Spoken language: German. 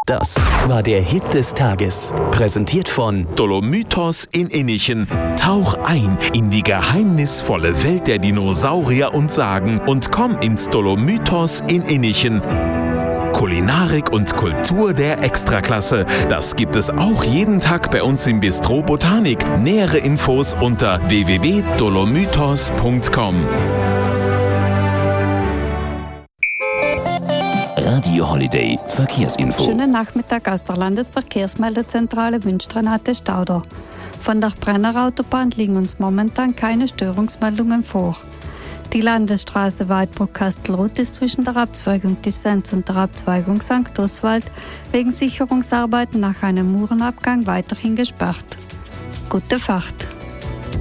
Das war der Hit des Tages. Präsentiert von Dolomytos in Innichen. Tauch ein in die geheimnisvolle Welt der Dinosaurier und Sagen und komm ins Dolomytos in Innichen. Kulinarik und Kultur der Extraklasse. Das gibt es auch jeden Tag bei uns im Bistro Botanik. Nähere Infos unter www.dolomytos.com. Radio Holiday Verkehrsinfo. Schönen Nachmittag aus der Landesverkehrsmeldezentrale wünscht Renate Stauder. Von der Brenner Autobahn liegen uns momentan keine Störungsmeldungen vor. Die Landesstraße Weidbruck-Kastelruth ist zwischen der Abzweigung Disenz und der Abzweigung St. Oswald wegen Sicherungsarbeiten nach einem Murenabgang weiterhin gesperrt. Gute Fahrt!